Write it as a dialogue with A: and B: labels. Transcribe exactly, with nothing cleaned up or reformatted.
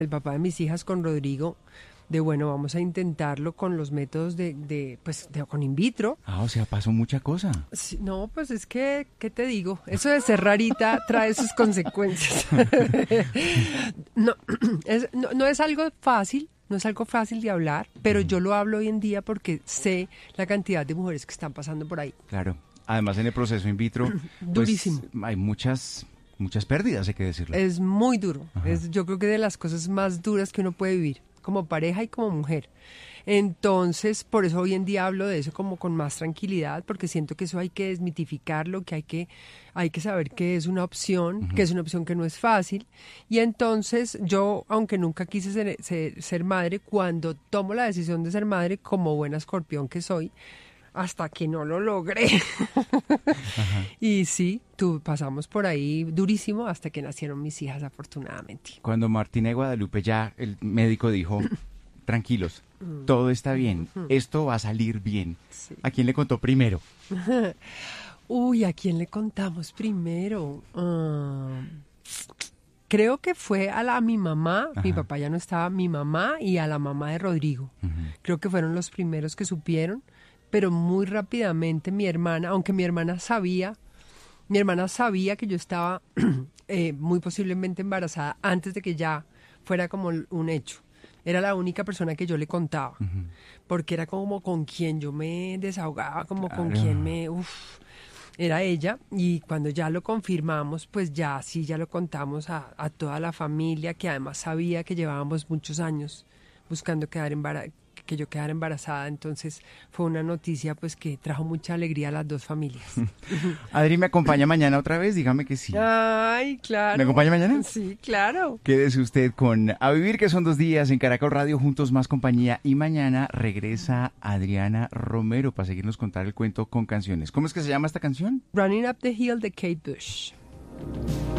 A: el papá de mis hijas con Rodrigo, de bueno, vamos a intentarlo con los métodos de, de pues, de, con in vitro.
B: Ah, o sea, pasó mucha cosa.
A: Sí, no, pues es que, ¿qué te digo? Eso de ser rarita trae sus consecuencias. no, es, no, no es algo fácil, no es algo fácil de hablar, pero yo lo hablo hoy en día porque sé la cantidad de mujeres que están pasando por ahí.
B: Claro. Además, en el proceso in vitro, pues,
A: durísimo.
B: Hay muchas, muchas pérdidas, hay que decirlo.
A: Es muy duro. Es, yo creo que de las cosas más duras que uno puede vivir, como pareja y como mujer. Entonces, por eso hoy en día hablo de eso como con más tranquilidad, porque siento que eso hay que desmitificarlo, que hay que, hay que saber que es una opción, uh-huh. que es una opción que no es fácil. Y entonces yo, aunque nunca quise ser, ser, ser madre, cuando tomo la decisión de ser madre, como buena escorpión que soy, hasta que no lo logré. Y sí, tú, pasamos por ahí durísimo hasta que nacieron mis hijas, afortunadamente.
B: Cuando Martina de Guadalupe ya el médico dijo, tranquilos, todo está bien, esto va a salir bien. Sí. ¿A quién le contó primero?
A: Uy, ¿a quién le contamos primero? Uh, creo que fue a, la, a mi mamá, Ajá. mi papá ya no estaba, mi mamá y a la mamá de Rodrigo. Uh-huh. Creo que fueron los primeros que supieron. Pero muy rápidamente mi hermana, aunque mi hermana sabía, mi hermana sabía que yo estaba eh, muy posiblemente embarazada antes de que ya fuera como un hecho. Era la única persona que yo le contaba, uh-huh. porque era como con quien yo me desahogaba, como claro. con quien me... Uf, era ella, y cuando ya lo confirmamos, pues ya sí, ya lo contamos a, a toda la familia, que además sabía que llevábamos muchos años buscando quedar embarazada. que yo quedara embarazada, entonces fue una noticia pues que trajo mucha alegría a las dos familias.
B: Adri, ¿me acompaña mañana otra vez? Dígame que sí.
A: Ay, claro.
B: ¿Me acompaña mañana?
A: Sí, claro.
B: Quédese usted con A Vivir, que son dos días en Caracol Radio, juntos más compañía, y mañana regresa Adriana Romero para seguirnos contar el cuento con canciones. ¿Cómo es que se llama esta canción?
A: Running Up the Hill de Kate Bush.